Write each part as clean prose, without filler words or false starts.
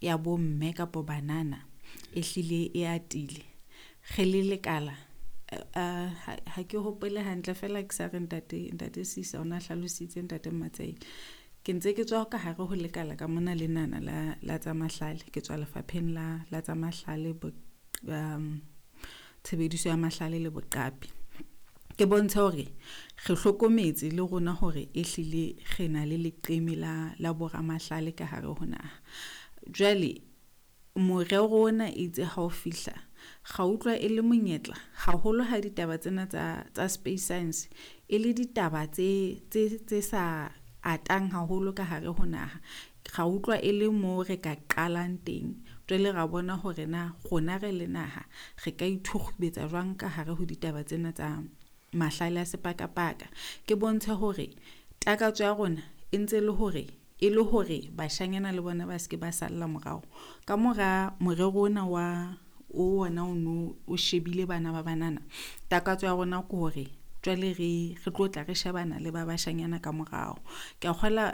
ya bomme kapo banana e hlile e atile ge le lekala ha ke hopole hantle fela ke sa re ntate Sisa ona hlalositse ntate Matsaile ke ntse ke tswa ka hare ho lekala ka mona lenana la tsa mahlale ke tswa lefapheng la tsa mahlale tshebediso ya mahlale le boqapi ke bontsha hore re hlokometse le rona hore e hlile gena le leqeme la bora mahlale ka hare ho naha jwale morero ona itse ha o fihla ga utlwa e le monyetla haholo ha ditaba tsena tsa space science e le ditaba tse sa atang haholo ka hare ho naha ga utlwa e le mo re ka qalang teng jwale ra bona hore na gona re le naha re ka ithugubetsa jwang ka hare ho ditaba tsena tsa mahlale a sepakapaka ke bontsha hore takatso ya rona e ntse le hore bashanyana le bona ba se ke ba salla morao ka mora morero ona ona o shebile bana ba banana takatso ya rona ke hore jwale re tlotla re shebana le ba bashanyana ka morao ke a kgola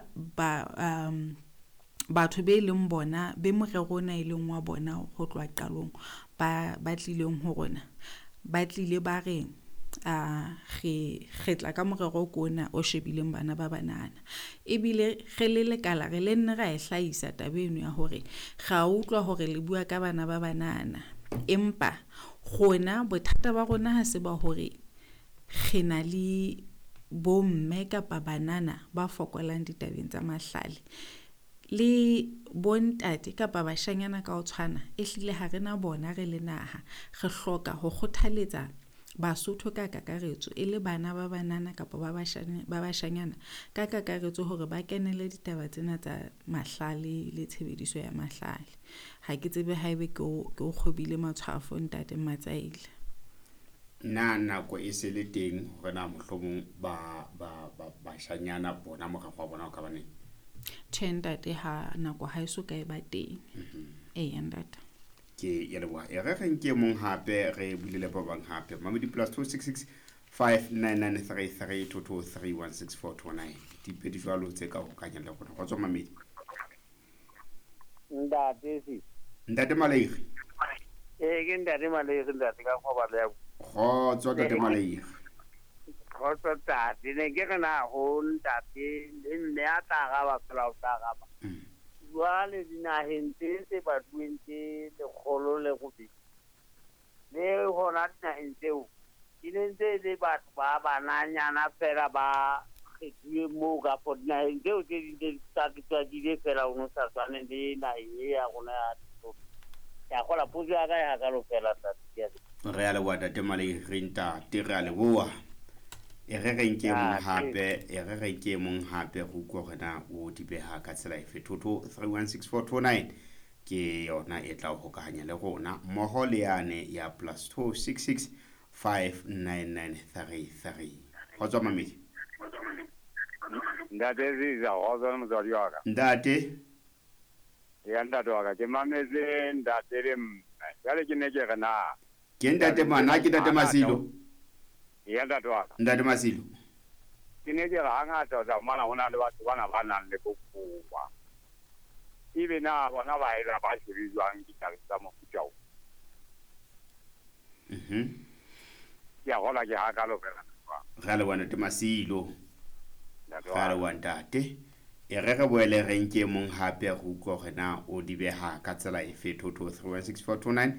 batho be leng bona be morero ona e leng wa bona ho tloa qalong ba tlileng ho rona ba tlile ba re ge tla ka morero kona o shebileng bana ba banana ebile ge le lekala re le nne ra e hlahisa tabeno ya hore ga utlwa hore le bua ka bana ba banana empa gona bothata ba rona ha se ba hore gena le bomme kapa banana ba fokolang ditabeng tsa mahlale le bontate kapa bashanyana ka o tshwana e hlile ha rena bona re le naha re hloka ho kgothaletsa Basotho ka kakaretso e le bana ba banana kapa ba bashanyana ka kakaretso hore ba kenele ditaba tsena tsa mahlale le tshebediso ya mahlale ha ke tsebe haebe ke o kgobile matshwafo ntate Matsaile nako e se le teng hore na mohlomong ba bashanyana bona morero wa bona o ka bane ntate ha nako ha eso ka e ba teng ntate ke ya leboha e re nke mong hape re bulele ba bang hape mamedi +266 599332316429 dipedi jwalo tse ka ho kanya le rona go tswa mamedi ntate Maleiri ke ntate Maleiri ntate ka go ba le go tswa ntate Maleiri go tswa tate ne ke rena go ntate le nne a tla ba fela o tla ga ba le dinaheng tse ba duentse lekgolo le go be le hona dinaheng tseo di ntse le batho ba bananyana fela ba kgethuwe mo ka for dinaheng tseo tse di tswa di le fela o no sa tswane le naheng ya rona ya gola puso ya ka ya ka lo fela tate re a le wa tate Maleiri ntate re a le boa e re nke mong hape go utlwa gona o di beha ka tsela efe 2316429 ke yona e tla go hokahanya le rona mmoho le yane ya +266 599333 go tswa mamedi ntate Ziza go tswa motswadi wa ka ntate ya ntate wa ka ke mametse ntate le jale ke ne ke rena ke ntate mana ke ntate Masilo ya ntate wa ka ntate Masilo ke ne ke ga ngata tsa mana hona le batho bana ba nang le bokowa ibe na bona ba ira ba shebijwang ditaba tsa mofuta o ya gola ke ha ka lo fela ga le bona ntate Masilo ga le wa ntate e re boele re nke mong hape go utlwa gona o di beha ka tsela efe 2316429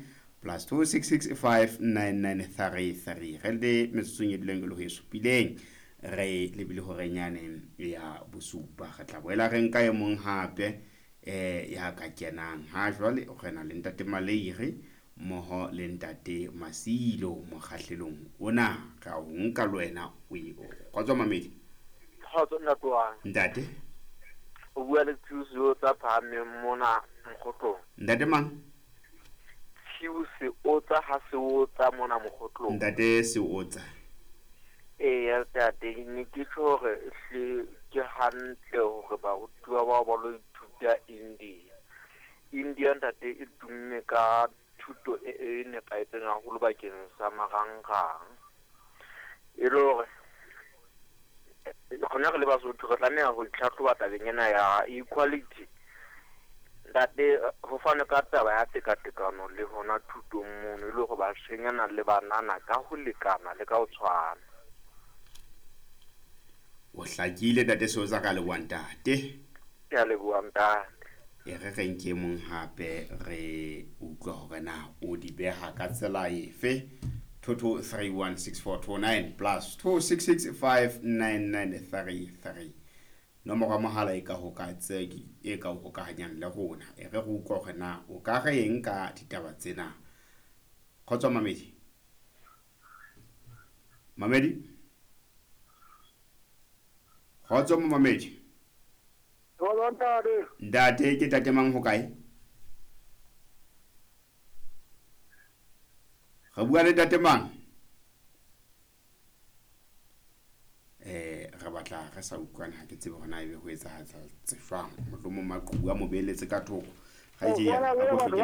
+266599333 re le metsotsong e dileng le ho e supileng re lebile hore nyane ya bosupa ga tla boela re nka e mong hape ya ka kenang ha jwale o gena le ntate Maleiri moho le ntate Masilo mo kgahlelong ona ka o nka le wena o go tswa mamedi khotso ntate o bua le thuso tsa phame mona mokgotlong ntate mang se o tsa ha se o tsa mona mokgotlong ntate se o tsa ya tate ne ke hore hle ke hantle hore ba utlwa ba lo ithuta India ntate e tumme ka thuto e nepahetseng haholo bakeng sa marangrang e le hore gona re le Basotho re tlameha go itlhatlhoba tabeng ena ya equality ntate ho fane ka taba ya tekatekano le hona thutong mono le go ba shenyana le banana ka ho lekana le ka ho tshwana. o hlakile ntate seo tsa ka le ntate. Ke a leboha ntate. e re nke mong hape re utlwa hore na o di beha ka tsela efe. 22316429 plus 26659933 nomoro ya mohala e ka hokatsegi e ka o hokahanyang le rona e re go utlwa hore na o ka re eng ka ditaba tsena. Kgotso mamedi kgotso mamedi ntate ke tate mang ho kae ga bua le tate mang re batla re sa utlwana ha ke tsebe hona ebe ho etsahatsa tsefang mohlomong maqhua mobeletse ka thoko ga e ya ba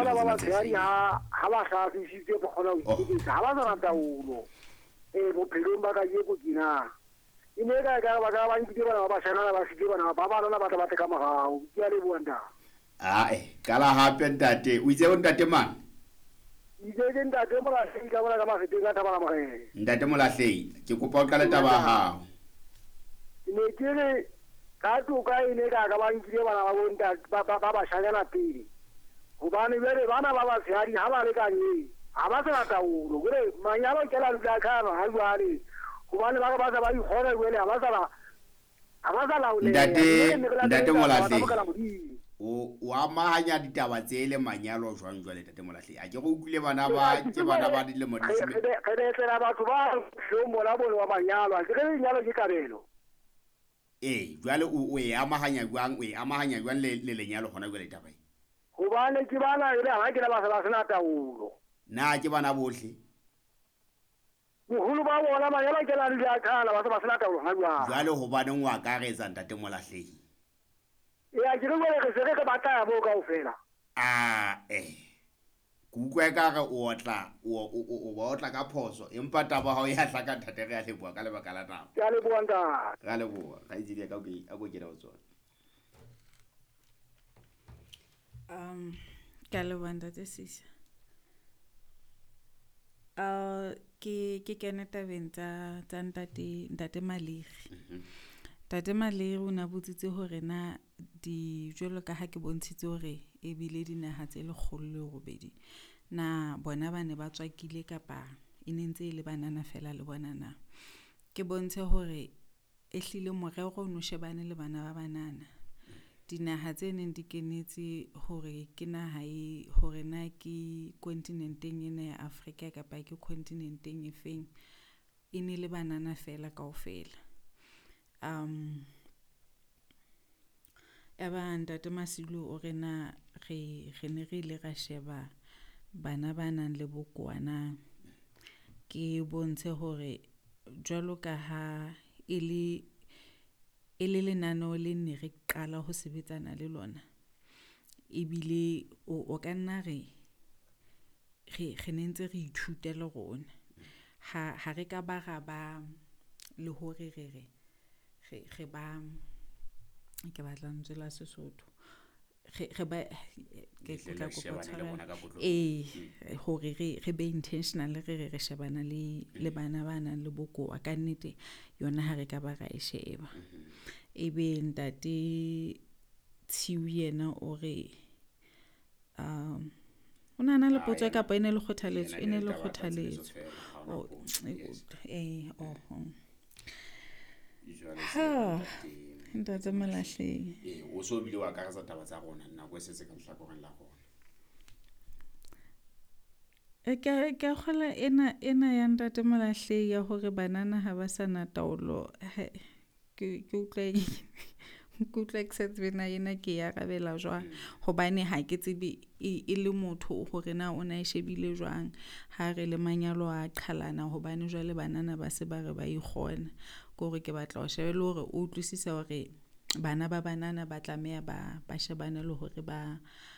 sa sisitse ba khona ho itse ha ba sa taolo bophelong ba ka je go kina ine ka ba ntse ba shana ba se ba lona ba ba ka magao ke a le buanda kala hape ntate o itse o ntate mang ntate Molahlei ka bona ka mafete ka taba la mageng ntate Molahlei ke kopa o qale taba hao ne ke re ka toka ine ka ba nkile bana ba bonta ba shanyana pele hobane bere bana ba ba tshari ha ba le ka nyi ha ba sa taolo gore manyalo ke la ka kana ha jwale hobane ba ba ikgona wele ha ba sa la ntate Molahlei o amahanya ditaba tse le manyalo jwang jwale ntate Molahlei a ke go utlwile bana ba dilemo di re tsela batho ba hlomo la bone wa manyalo ke re nyalo ke kabelo jwale o e amahanya jwang le lenyalo hona jwale taba e hobane ke bana ile ha ke la ba sa sena taolo na ke bana bohle moholo ba bona manyalo ke la di akhala ba sa sena taolo ha jwale hobaneng wa ka re etsa ntate Molahlei ke re gore se re batla bo ka ofela kukwe ka re o otla ka phoso empa taba ha o ya hlaka thate re a leboa ka lebaka la nako ke a leboa ntate ga leboa ga itse ka go kena o tsona ka leboa ntate Sisa ke kene tabeng tsa ntate Malegi Tate Malegi o na botsitse hore na di jwalo ka ha ke bontshitse hore e bile dinaha tse le kgollo robedi na bona ba ne ba tswakile kapa e nentse le banana fela le bona na ke bontshe hore e hlile morero o no shebane le bana ba banana dinaha tse neng di kenetse hore ke naha e hore na ke kontinenteng ena ya Afrika kapa ke kontinenteng e feng e ne le banana fela kaofela aba ntate Masilu o rena re ne re ile ra sheba bana ba nang le bokoana ke bontshe hore jwalo ka ha e le lenaneo le ne re qala ho sebetsana le lona ebile o ka nna re nentse re ithuta le rona ha re ka ba le hore re ba ke batla ntsela Sesotho re ba ke tla go hore re be intentional re shebana le bana ba nang le bokoa ka nnete yona ha re ka ba ra e sheba ebe ntate Tshiu yena o re ona na le potso ka pa ene le kgothaletso ntate Molahlei o so bile wa ka re taba tsa rona nna go se ka hlakoreng la rona ke khola ena ya ntate Molahlei ya hore banana ha ba sana taolo ke utlwa exceptiona ena ke ya rabela jwang hobane ha ke tsebe e le motho hore na ona e shebile jwang ha re le manyalo a qhalana hobane jwale banana ba se ba re ba ikgona gore ke batla ho shebela hore o utlwisisa hore bana ba banana ba tlameha ba shebane le hore ba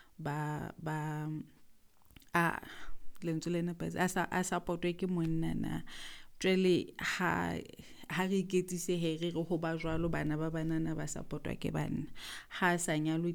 lentswe lena a supportwe ke monna na jwale ha re iketsise he re ho ba jwalo bana ba banana ba supportwa ke banna ha sa nyalo